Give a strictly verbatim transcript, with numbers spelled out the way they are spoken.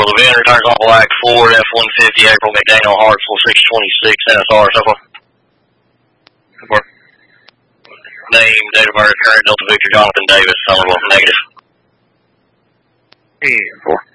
four, Levin returns on black, Ford F one fifty, April McDaniel, Hartsville, six twenty-six, N S R, so far. So far. Name, date of birth, current Delta Victor, Jonathan Davis, Somerville, negative. ten four.